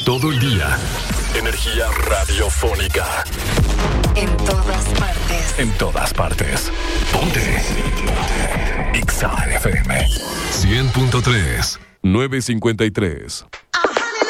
todo el día. Energía radiofónica. En todas partes. En todas partes. Ponte. Exa FM 100.3 953.